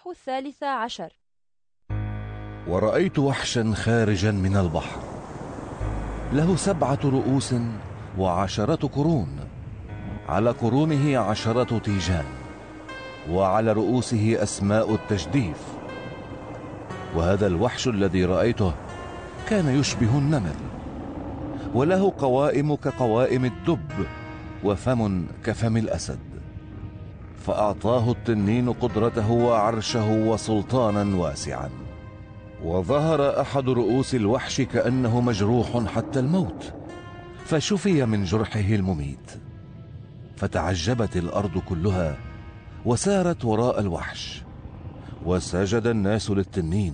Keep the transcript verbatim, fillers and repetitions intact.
الإصحاح الثالث عشر. ورأيت وحشا خارجا من البحر، له سبعة رؤوس وعشرة قرون، على قرونه عشرة تيجان، وعلى رؤوسه أسماء التجديف. وهذا الوحش الذي رأيته كان يشبه النمل، وله قوائم كقوائم الدب، وفم كفم الأسد. فأعطاه التنين قدرته وعرشه وسلطانا واسعا. وظهر أحد رؤوس الوحش كأنه مجروح حتى الموت، فشفي من جرحه المميت. فتعجبت الأرض كلها وسارت وراء الوحش، وسجد الناس للتنين